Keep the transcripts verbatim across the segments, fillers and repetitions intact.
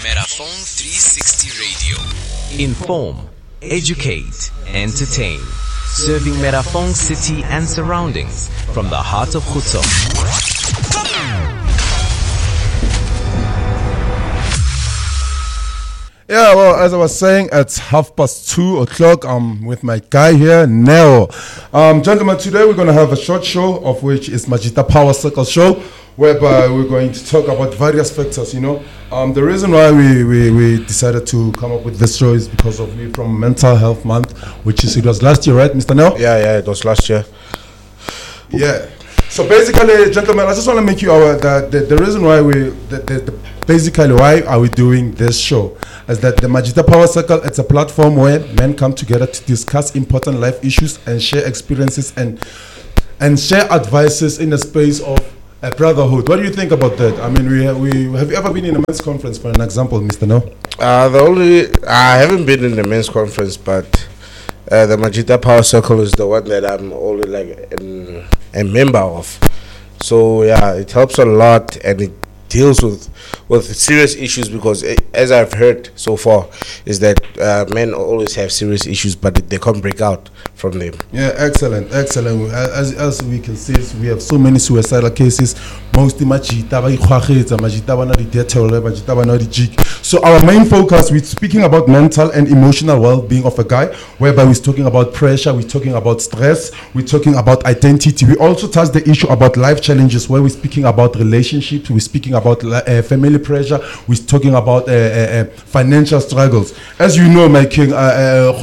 Metaphone three sixty Radio. Inform, educate, entertain. Serving Metaphone City and surroundings from the heart of Khutso. Yeah, well, as I was saying, it's half past two o'clock. I'm with my guy here, Neo. Um, gentlemen, today we're going to have a short show, of which is Majita Power Circle Show, whereby we're going to talk about various factors, you know. Um, the reason why we, we, we decided to come up with this show is because of we from Mental Health Month, which is, it was last year, right, Mister Neo? Yeah, yeah, it was last year. Yeah. So basically, gentlemen, I just want to make you aware that the, the reason why we, the, the, the, basically why are we doing this show is that the Majita Power Circle, it's a platform where men come together to discuss important life issues and share experiences and and share advices in a space of a brotherhood. What do you think about that? I mean, we have, we have you ever been in a men's conference, for an example, Mister No? Uh, the only I haven't been in the men's conference, but uh, the Majita Power Circle is the one that I'm only like an, a member of. So yeah, it helps a lot and it deals with with serious issues because it, as I've heard so far is that uh, men always have serious issues but they can't break out from them. Yeah, excellent, excellent. As as we can see, we have so many suicidal cases. Mostly majita ba ikhwaghetsa, majita ba na di detail, majita ba na di jig. So our main focus, we're speaking about mental and emotional well-being of a guy, whereby we're talking about pressure, we're talking about stress, we're talking about identity. We also touch the issue about life challenges, where we're speaking about relationships, we're speaking about uh, family pressure, we're talking about uh, uh, uh, financial struggles. As you know, my king, uh,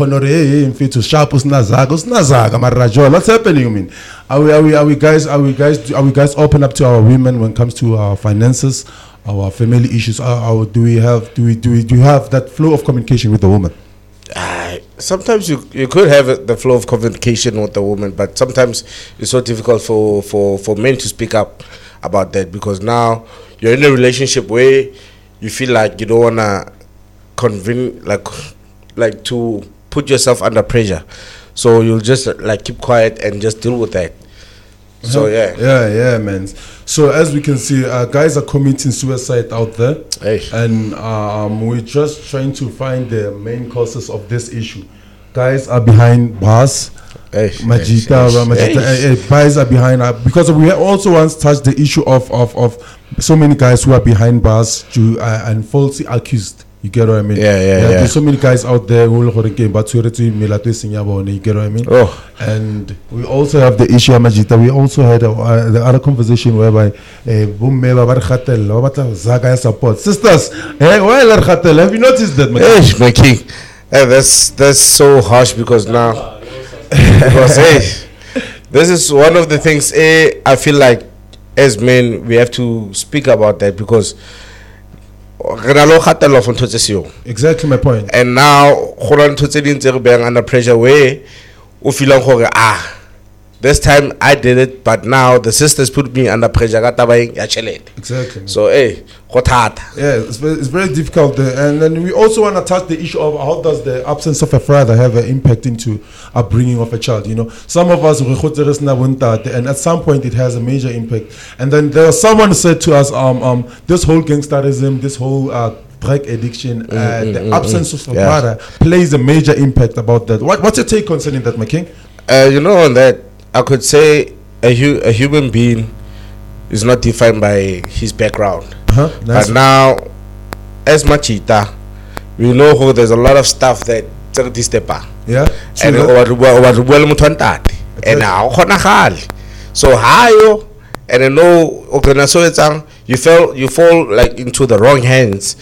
uh, what's happening? I mean, are we, are we, are we guys, are we guys, are we guys open up to our women when it comes to our finances, our family issues? Are, are, do we have, do we, do we, do we have that flow of communication with the woman? Uh, sometimes you you could have the flow of communication with the woman, but sometimes it's so difficult for, for, for men to speak up about that because now you're in a relationship where you feel like you don't wanna convince, like, like to put yourself under pressure. So you'll just like keep quiet and just deal with that. So yeah, yeah, yeah, man. So as we can see, uh, guys are committing suicide out there, hey. and um, we're just trying to find the main causes of this issue. Guys are behind bars. Hey, Majita, hey, Majita, hey, hey, guys are behind uh, because we also once touched the issue of of, of so many guys who are behind bars to, uh, and falsely accused. You get what I mean? Yeah, yeah, yeah. There's so many guys out there who are going to get but you get what I mean? Oh. And we also have the issue of Majita. We also had a, uh, the other conversation whereby uh, support sisters. Hey, why have you noticed that? Hey, my king, hey, that's that's so harsh because now, because hey, this is one of the things. Hey, I feel like as men we have to speak about that because. Exactly my point. And now under pressure where you feel like ah this time I did it but now the sisters put me under pressure. Exactly. So hey, yeah, it's very, it's very difficult there. And then we also want to touch the issue of how does the absence of a father have an impact into upbringing of a child. You know, some of us and at some point it has a major impact. And then there was someone said to us, um, um, this whole gangsterism, this whole uh, drug addiction, mm, uh, mm, the mm, absence mm, of a yeah. father plays a major impact about that. What, what's your take concerning that, my king? Uh, you know, on that, I could say a, hu- a human being is not defined by his background. Uh-huh, nice. But now, as Machita, we know how there's a lot of stuff that yeah, and and now so how and I know okay so it's um you feel you fall like into the wrong hands.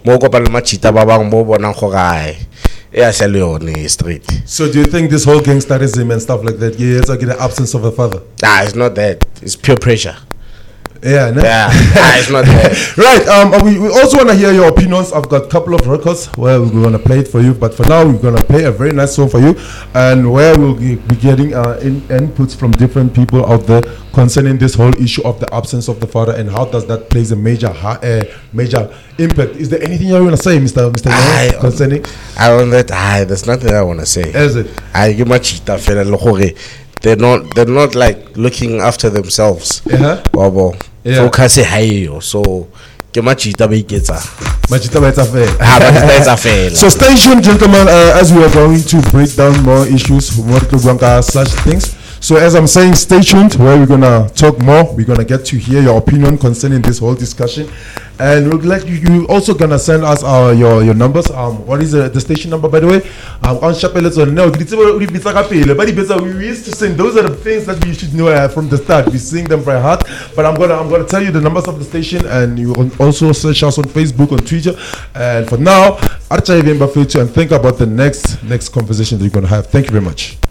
Street. So do you think this whole gangsterism and stuff like that, yeah, it's like the absence of a father? Nah, it's not that. It's pure pressure. Yeah, no? Yeah, nah, it's not that. Right, um, we, we also want to hear your opinions. I've got a couple of records where we're going to play it for you, but for now we're going to play a very nice song for you, and where we'll be getting uh, in, inputs from different people out there concerning this whole issue of the absence of the father and how does that plays a major uh, major impact. Is there anything you want to say, Mister Mister I, concerning? I want that. I, there's nothing I want to say. Is it? I give my cheetah they're not. They're not like looking after themselves. Uh-huh. Wow, yeah. So ke machita ba iketsa. Machita ba etsa fela. Ah, machita etsa fela. So stay tuned, gentlemen, uh, as we are going to break down more issues, more to go on such things. So as I'm saying, stay tuned where we're gonna talk more. We're gonna get to hear your opinion concerning this whole discussion, and we'll let you. You also gonna send us our your your numbers. Um, what is the, the station number, by the way? Um, on Chapelet's on no. But we used to sing. Those are the things that we should know uh, from the start. We sing them by heart. But I'm gonna I'm gonna tell you the numbers of the station, and you can also search us on Facebook, on Twitter. And for now, Archa Buffet, and think about the next next conversation that you're gonna have. Thank you very much.